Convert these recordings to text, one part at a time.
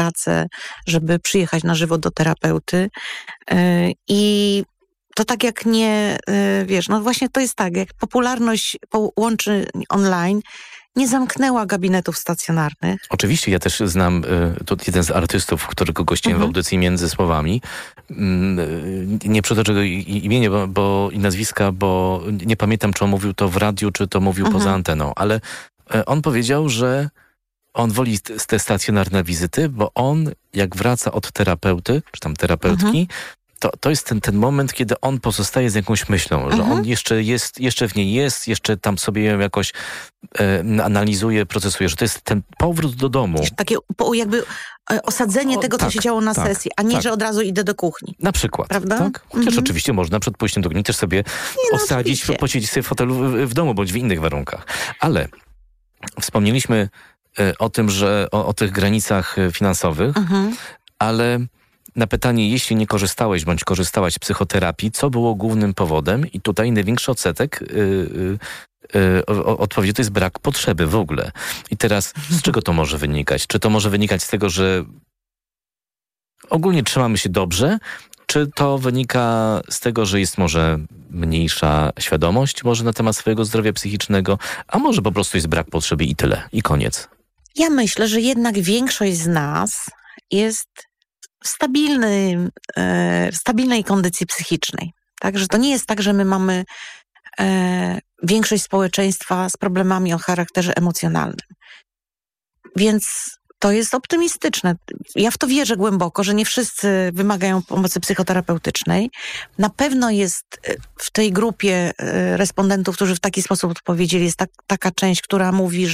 pracę, żeby przyjechać na żywo do terapeuty. I to tak jak nie, wiesz, no właśnie to jest tak, jak popularność łączy online, nie zamknęła gabinetów stacjonarnych. Oczywiście, ja też znam, to jeden z artystów, którego gościłem w audycji Między Słowami. Nie przytoczę go imienia i nazwiska, bo nie pamiętam, czy on mówił to w radiu, czy to mówił poza anteną, ale on powiedział, że on woli te stacjonarne wizyty, bo on, jak wraca od terapeuty, czy tam terapeutki, to jest ten moment, kiedy on pozostaje z jakąś myślą, że on jeszcze w niej jest, jeszcze tam sobie ją jakoś analizuje, procesuje, że to jest ten powrót do domu. Takie jakby osadzenie tego, co się działo na sesji, a nie, że od razu idę do kuchni. Na przykład. Prawda? Tak? Chociaż oczywiście można przed pójściem do kuchni też sobie osadzić, posiedzieć sobie w fotelu w domu, bądź w innych warunkach. Ale wspomnieliśmy o tym, że o tych granicach finansowych, ale na pytanie, jeśli nie korzystałeś bądź korzystałaś z psychoterapii, co było głównym powodem? I tutaj największy odsetek odpowiedzi to jest brak potrzeby w ogóle. I teraz z czego to może wynikać? Czy to może wynikać z tego, że ogólnie trzymamy się dobrze? Czy to wynika z tego, że jest może mniejsza świadomość może na temat swojego zdrowia psychicznego? A może po prostu jest brak potrzeby i tyle. I koniec. Ja myślę, że jednak większość z nas jest w stabilnej kondycji psychicznej. Także to nie jest tak, że my mamy większość społeczeństwa z problemami o charakterze emocjonalnym. Więc to jest optymistyczne. Ja w to wierzę głęboko, że nie wszyscy wymagają pomocy psychoterapeutycznej. Na pewno jest w tej grupie respondentów, którzy w taki sposób odpowiedzieli, jest taka część, która mówi,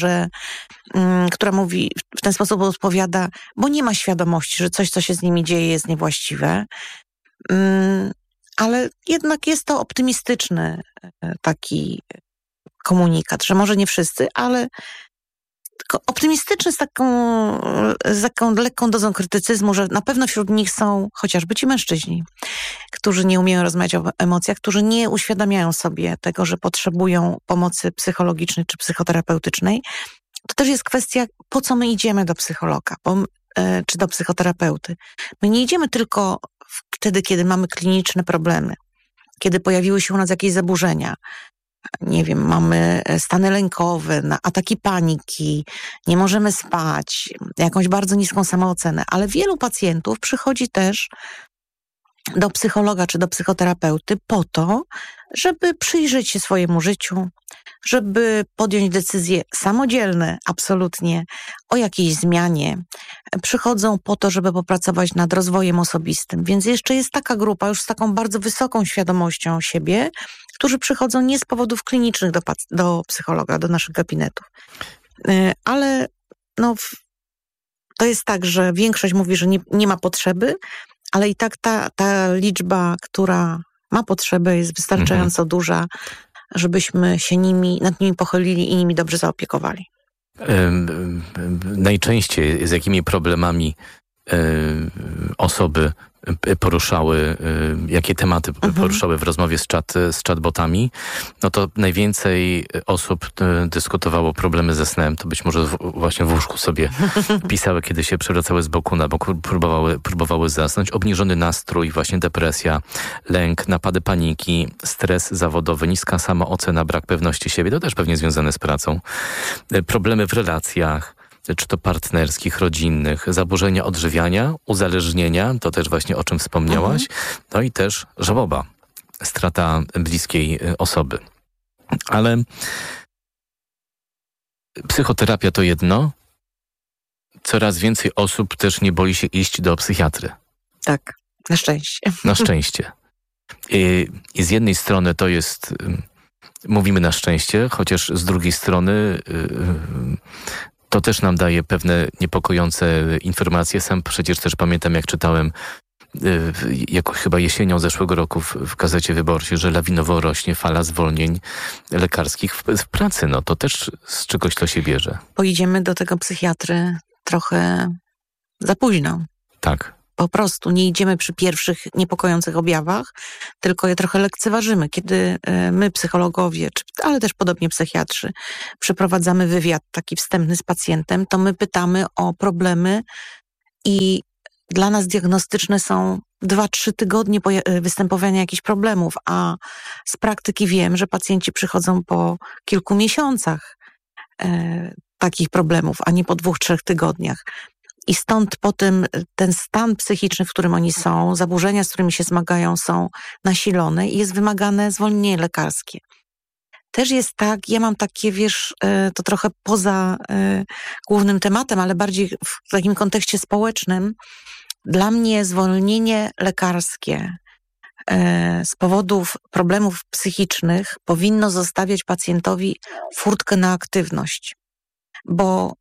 w ten sposób odpowiada, bo nie ma świadomości, że coś, co się z nimi dzieje, jest niewłaściwe. Ale jednak jest to optymistyczny taki komunikat, że może nie wszyscy, ale optymistyczny z taką lekką dozą krytycyzmu, że na pewno wśród nich są chociażby ci mężczyźni, którzy nie umieją rozmawiać o emocjach, którzy nie uświadamiają sobie tego, że potrzebują pomocy psychologicznej czy psychoterapeutycznej. To też jest kwestia, po co my idziemy do psychologa czy do psychoterapeuty. My nie idziemy tylko wtedy, kiedy mamy kliniczne problemy, kiedy pojawiły się u nas jakieś zaburzenia. Nie wiem, mamy stany lękowe, ataki paniki, nie możemy spać, jakąś bardzo niską samoocenę, ale wielu pacjentów przychodzi też do psychologa czy do psychoterapeuty po to, żeby przyjrzeć się swojemu życiu, żeby podjąć decyzje samodzielne, absolutnie, o jakiejś zmianie. Przychodzą po to, żeby popracować nad rozwojem osobistym. Więc jeszcze jest taka grupa już z taką bardzo wysoką świadomością siebie, którzy przychodzą nie z powodów klinicznych do psychologa, do naszych gabinetów. Ale to jest tak, że większość mówi, że nie ma potrzeby, ale i tak ta liczba, która ma potrzebę, jest wystarczająco duża, żebyśmy się nad nimi pochylili i nimi dobrze zaopiekowali. Najczęściej z jakimi problemami osoby poruszały, jakie tematy poruszały w rozmowie z chatbotami, no to najwięcej osób dyskutowało problemy ze snem. To być może właśnie w łóżku sobie pisały, kiedy się przewracały z boku na bok, próbowały zasnąć. Obniżony nastrój, właśnie depresja, lęk, napady paniki, stres zawodowy, niska samoocena, brak pewności siebie. To też pewnie związane z pracą. Problemy w relacjach, czy to partnerskich, rodzinnych, zaburzenia odżywiania, uzależnienia, to też właśnie o czym wspomniałaś, no i też żałoba, strata bliskiej osoby. Ale psychoterapia to jedno, coraz więcej osób też nie boi się iść do psychiatry. Tak, na szczęście. Na szczęście. I z jednej strony to jest, mówimy na szczęście, chociaż z drugiej strony to też nam daje pewne niepokojące informacje. Sam przecież też pamiętam, jak czytałem chyba jesienią zeszłego roku w Gazecie Wyborczej, że lawinowo rośnie fala zwolnień lekarskich w pracy. No to też z czegoś to się bierze. Pojedziemy do tego psychiatry trochę za późno. Tak. Po prostu nie idziemy przy pierwszych niepokojących objawach, tylko je trochę lekceważymy. Kiedy my, psychologowie, ale też podobnie psychiatrzy, przeprowadzamy wywiad taki wstępny z pacjentem, to my pytamy o problemy I dla nas diagnostyczne są 2-3 tygodnie występowania jakichś problemów, a z praktyki wiem, że pacjenci przychodzą po kilku miesiącach takich problemów, a nie po 2-3 tygodniach. I stąd potem ten stan psychiczny, w którym oni są, zaburzenia, z którymi się zmagają, są nasilone i jest wymagane zwolnienie lekarskie. Też jest tak, ja mam takie, to trochę poza głównym tematem, ale bardziej w takim kontekście społecznym. Dla mnie zwolnienie lekarskie z powodów problemów psychicznych powinno zostawiać pacjentowi furtkę na aktywność, bo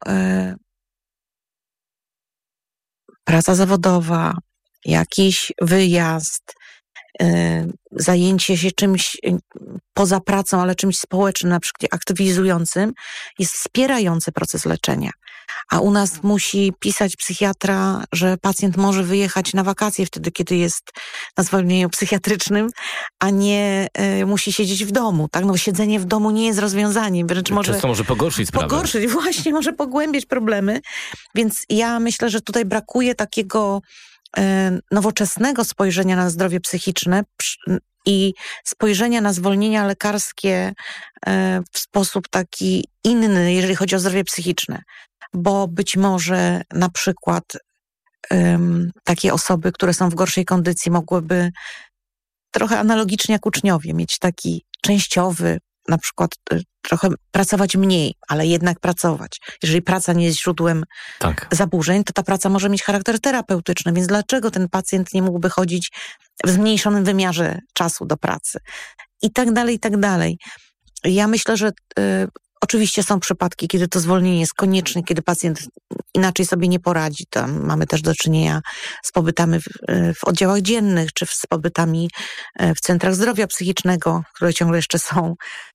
praca zawodowa, jakiś wyjazd, zajęcie się czymś poza pracą, ale czymś społecznym, na przykład aktywizującym, jest wspierający proces leczenia. A u nas musi pisać psychiatra, że pacjent może wyjechać na wakacje wtedy, kiedy jest na zwolnieniu psychiatrycznym, a nie musi siedzieć w domu. Tak? No, siedzenie w domu nie jest rozwiązaniem. Często może pogorszyć sprawę. Właśnie, może pogłębiać problemy. Więc ja myślę, że tutaj brakuje takiego nowoczesnego spojrzenia na zdrowie psychiczne i spojrzenia na zwolnienia lekarskie w sposób taki inny, jeżeli chodzi o zdrowie psychiczne. Bo być może na przykład takie osoby, które są w gorszej kondycji, mogłyby trochę analogicznie jak uczniowie mieć taki częściowy, na przykład trochę pracować mniej, ale jednak pracować. Jeżeli praca nie jest źródłem zaburzeń, to ta praca może mieć charakter terapeutyczny, więc dlaczego ten pacjent nie mógłby chodzić w zmniejszonym wymiarze czasu do pracy? I tak dalej, i tak dalej. Ja myślę, że oczywiście są przypadki, kiedy to zwolnienie jest konieczne, kiedy pacjent inaczej sobie nie poradzi. Tam mamy też do czynienia z pobytami w oddziałach dziennych, czy z pobytami w centrach zdrowia psychicznego, które ciągle jeszcze są.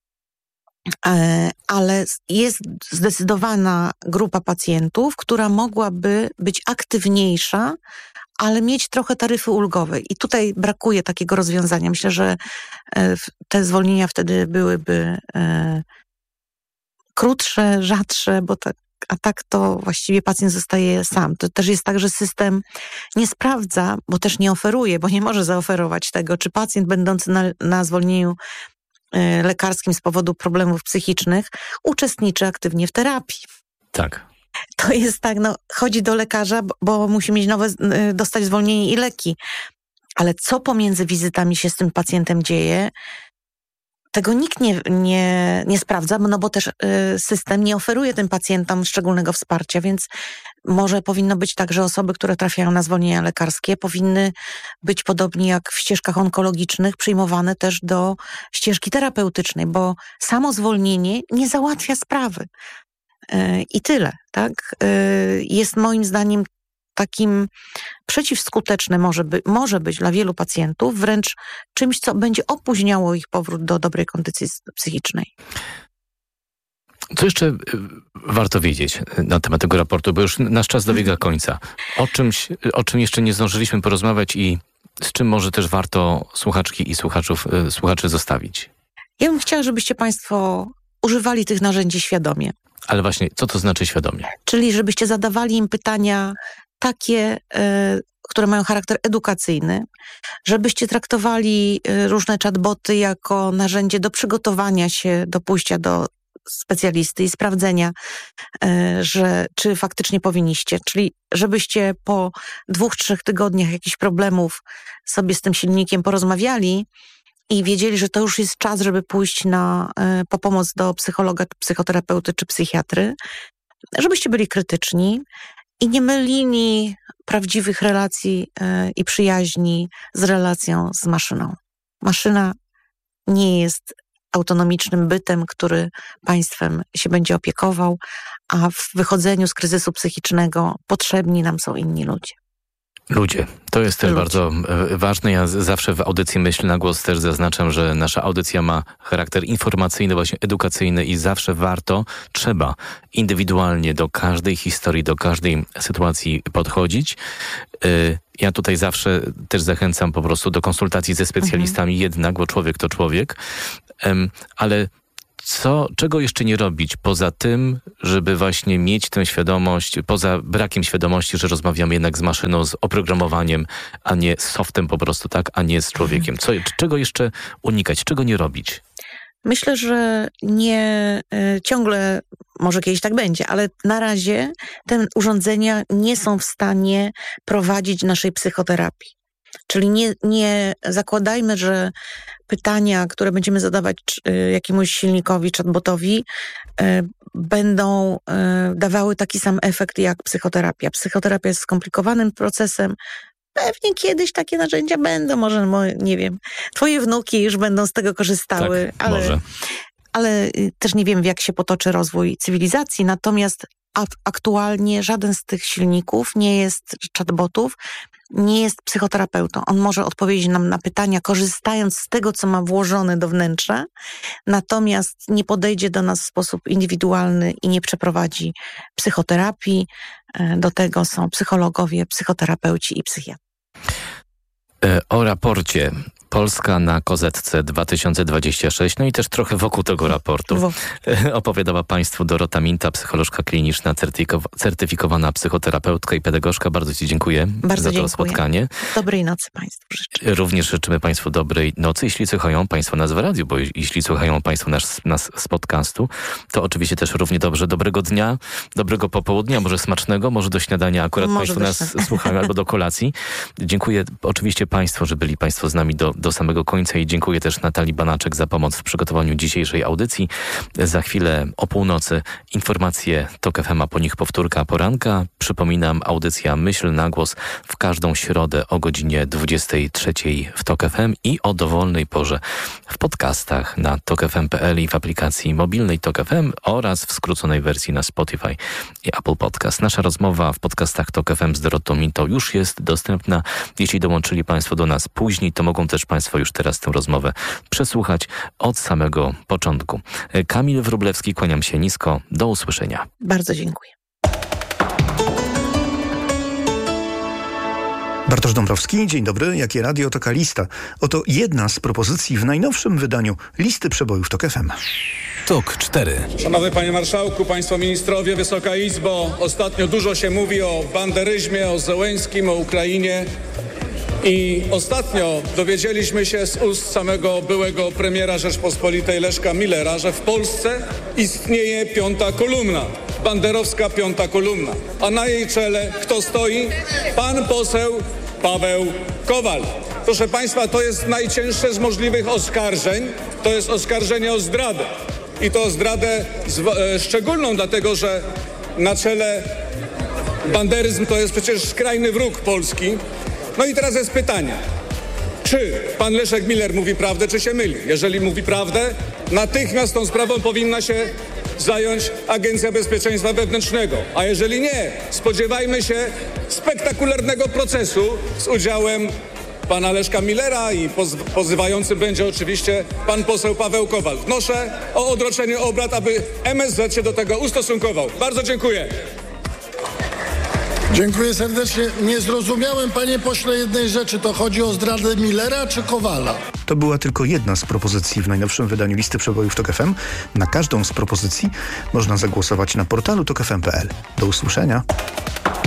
Ale jest zdecydowana grupa pacjentów, która mogłaby być aktywniejsza, ale mieć trochę taryfy ulgowe. I tutaj brakuje takiego rozwiązania. Myślę, że te zwolnienia wtedy byłyby krótsze, rzadsze, a tak to właściwie pacjent zostaje sam. To też jest tak, że system nie sprawdza, bo też nie oferuje, bo nie może zaoferować tego, czy pacjent będący na zwolnieniu lekarskim z powodu problemów psychicznych uczestniczy aktywnie w terapii. Tak. To jest tak, chodzi do lekarza, bo musi mieć dostać zwolnienie i leki. Ale co pomiędzy wizytami się z tym pacjentem dzieje, tego nikt nie sprawdza, bo też system nie oferuje tym pacjentom szczególnego wsparcia, więc może powinno być tak, że osoby, które trafiają na zwolnienia lekarskie, powinny być podobnie jak w ścieżkach onkologicznych przyjmowane też do ścieżki terapeutycznej, bo samo zwolnienie nie załatwia sprawy. I tyle, tak? Jest moim zdaniem takim przeciwskuteczne może być dla wielu pacjentów, wręcz czymś, co będzie opóźniało ich powrót do dobrej kondycji psychicznej. Co jeszcze warto wiedzieć na temat tego raportu, bo już nasz czas dobiega końca. O czym jeszcze nie zdążyliśmy porozmawiać i z czym może też warto słuchaczki i słuchaczy zostawić? Ja bym chciała, żebyście Państwo używali tych narzędzi świadomie. Ale właśnie, co to znaczy świadomie? Czyli żebyście zadawali im pytania takie, które mają charakter edukacyjny, żebyście traktowali różne chatboty jako narzędzie do przygotowania się do pójścia do specjalisty i sprawdzenia, czy faktycznie powinniście. Czyli żebyście po 2-3 tygodniach jakichś problemów sobie z tym silnikiem porozmawiali i wiedzieli, że to już jest czas, żeby pójść po pomoc do psychologa, psychoterapeuty czy psychiatry, żebyście byli krytyczni i nie mylili prawdziwych relacji i przyjaźni z relacją z maszyną. Maszyna nie jest autonomicznym bytem, który państwem się będzie opiekował, a w wychodzeniu z kryzysu psychicznego potrzebni nam są inni ludzie. Ludzie. To jest też bardzo ważne. Ja zawsze w audycji Myśl na Głos też zaznaczam, że nasza audycja ma charakter informacyjny, właśnie edukacyjny i zawsze trzeba indywidualnie do każdej historii, do każdej sytuacji podchodzić. Ja tutaj zawsze też zachęcam po prostu do konsultacji ze specjalistami jednak, bo człowiek to człowiek. Ale czego jeszcze nie robić poza tym, żeby właśnie mieć tę świadomość, poza brakiem świadomości, że rozmawiamy jednak z maszyną, z oprogramowaniem, a nie z softem po prostu, tak, a nie z człowiekiem. Czego jeszcze unikać, czego nie robić? Myślę, że nie ciągle, może kiedyś tak będzie, ale na razie te urządzenia nie są w stanie prowadzić naszej psychoterapii. Czyli nie zakładajmy, że pytania, które będziemy zadawać jakiemuś silnikowi, chatbotowi, będą dawały taki sam efekt jak psychoterapia. Psychoterapia jest skomplikowanym procesem. Pewnie kiedyś takie narzędzia będą, może, nie wiem, twoje wnuki już będą z tego korzystały, tak, ale też nie wiem, jak się potoczy rozwój cywilizacji. Natomiast aktualnie żaden z tych silników nie jest, chatbotów, nie jest psychoterapeutą. On może odpowiedzieć nam na pytania, korzystając z tego, co ma włożone do wnętrza, natomiast nie podejdzie do nas w sposób indywidualny i nie przeprowadzi psychoterapii. Do tego są psychologowie, psychoterapeuci i psychiatrzy. O raporcie Polska na kozetce 2026, no i też trochę wokół tego raportu opowiadała Państwu Dorota Minta, psycholożka kliniczna, certyfikowana psychoterapeutka i pedagogzka. Bardzo Ci dziękuję za to spotkanie. Dobrej nocy Państwu życzę. Również życzymy Państwu dobrej nocy, jeśli słuchają Państwo nas w radiu, bo jeśli słuchają Państwo nas z podcastu, to oczywiście też równie dobrze dobrego dnia, dobrego popołudnia, może smacznego, może do śniadania, akurat Państwo nas słuchają, albo do kolacji. Dziękuję oczywiście Państwu, że byli Państwo z nami do samego końca i dziękuję też Natalii Banaczek za pomoc w przygotowaniu dzisiejszej audycji. Za chwilę o północy informacje TOK FM, a po nich powtórka poranka. Przypominam, audycja Myśl na głos w każdą środę o godzinie 23 w TOK FM i o dowolnej porze w podcastach na tokfm.pl i w aplikacji mobilnej TOK FM oraz w skróconej wersji na Spotify i Apple Podcast. Nasza rozmowa w podcastach TOK FM z Dorotą Mintą już jest dostępna. Jeśli dołączyli Państwo do nas później, to mogą też Państwo już teraz tę rozmowę przesłuchać od samego początku. Kamil Wróblewski, kłaniam się nisko. Do usłyszenia. Bardzo dziękuję. Bartosz Dąbrowski, dzień dobry. Jakie radio, taka lista. Oto jedna z propozycji w najnowszym wydaniu listy przebojów TOK FM. TOK 4. Szanowny Panie Marszałku, Państwo Ministrowie, Wysoka Izbo. Ostatnio dużo się mówi o banderyzmie, o Zełenskim, o Ukrainie. I ostatnio dowiedzieliśmy się z ust samego byłego premiera Rzeczpospolitej Leszka Millera, że w Polsce istnieje piąta kolumna, banderowska piąta kolumna. A na jej czele kto stoi? Pan poseł Paweł Kowal. Proszę Państwa, to jest najcięższe z możliwych oskarżeń. To jest oskarżenie o zdradę. I to zdradę szczególną, dlatego że na czele banderyzm to jest przecież skrajny wróg Polski. No i teraz jest pytanie, czy pan Leszek Miller mówi prawdę, czy się myli? Jeżeli mówi prawdę, natychmiast tą sprawą powinna się zająć Agencja Bezpieczeństwa Wewnętrznego. A jeżeli nie, spodziewajmy się spektakularnego procesu z udziałem pana Leszka Millera i pozywającym będzie oczywiście pan poseł Paweł Kowal. Wnoszę o odroczenie obrad, aby MSZ się do tego ustosunkował. Bardzo dziękuję. Dziękuję serdecznie. Nie zrozumiałem, panie pośle, jednej rzeczy. To chodzi o zdradę Millera czy Kowala? To była tylko jedna z propozycji w najnowszym wydaniu listy przebojów TOK FM. Na każdą z propozycji można zagłosować na portalu tokfm.pl. Do usłyszenia.